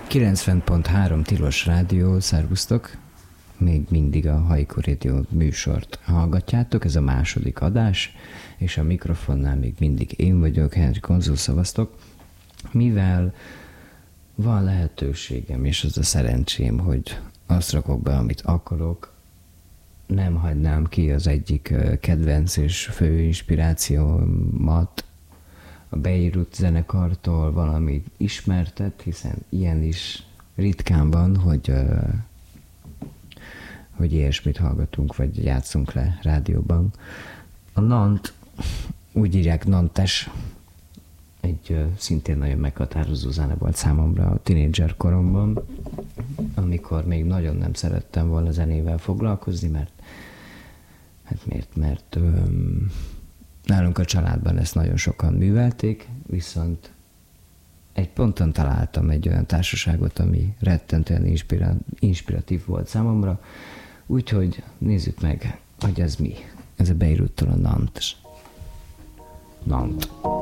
90.3 Tilos Rádió, szervusztok! Még mindig a Haiku Radio műsort hallgatjátok, ez a második adás, és a mikrofonnál még mindig én vagyok, Henry Konzul, szavaztok. Mivel van lehetőségem, és az a szerencsém, hogy azt rakok be, amit akarok, nem hagynám ki az egyik kedvenc és fő inspirációmat, a Beirut zenekartól valami ismertet, hiszen ilyen is ritkán van, hogy ilyesmit hallgatunk, vagy játszunk le rádióban. A Nant, úgy írják Nantes, egy szintén nagyon meghatározó zene volt számomra a tínédzser koromban, amikor még nagyon nem szerettem volna zenével foglalkozni, mert nálunk a családban ezt nagyon sokan művelték, viszont egy ponton találtam egy olyan társaságot, ami rettentően inspiratív volt számomra, úgyhogy nézzük meg, hogy ez mi. Ez a Beiruttól a Nantes. Nantes.